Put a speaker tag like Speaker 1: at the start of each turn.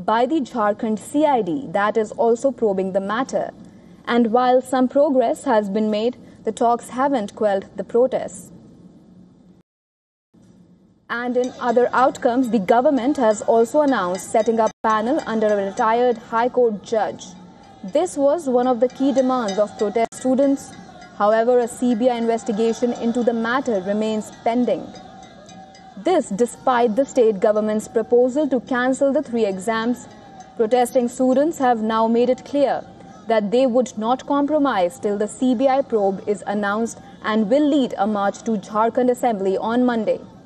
Speaker 1: by the Jharkhand CID that is also probing the matter. And while some progress has been made, the talks haven't quelled the protests. And in other outcomes, the government has also announced setting up a panel under a retired High Court judge. This was one of the key demands of protest students. However, a CBI investigation into the matter remains pending. This despite the state government's proposal to cancel the 3 exams. Protesting students have now made it clear that they would not compromise till the CBI probe is announced and will lead a march to Jharkhand Assembly on Monday.